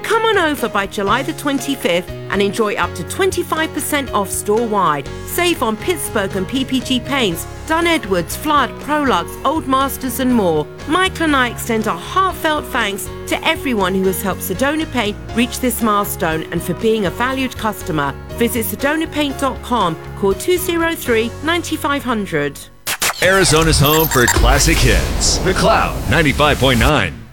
Come on over by July the 25th and enjoy up to 25% off store-wide. Save on Pittsburgh and PPG Paints, Dunn Edwards, Flood, Prolux, Old Masters and more. Michael and I extend our heartfelt thanks to everyone who has helped Sedona Paint reach this milestone and for being a valued customer. Visit sedonapaint.com, call 203-9500. Arizona's home for classic hits. The Cloud 95.9.